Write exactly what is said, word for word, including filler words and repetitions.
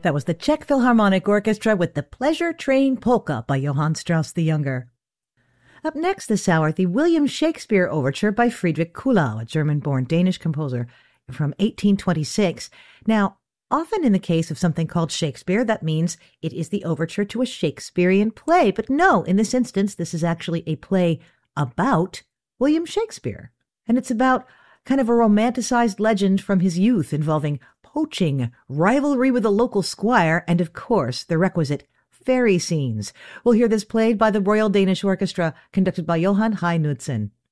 That was the Czech Philharmonic Orchestra with the Pleasure Train Polka by Johann Strauss the Younger. Up next this hour, the William Shakespeare Overture by Friedrich Kuhlau, a German-born Danish composer from eighteen twenty-six. Now, often in the case of something called Shakespeare, that means it is the overture to a Shakespearean play. But no, in this instance, this is actually a play about William Shakespeare. And it's about kind of a romanticized legend from his youth involving poaching, rivalry with a local squire, and of course, the requisite fairy scenes. We'll hear this played by the Royal Danish Orchestra, conducted by Johann Hai Knudsen.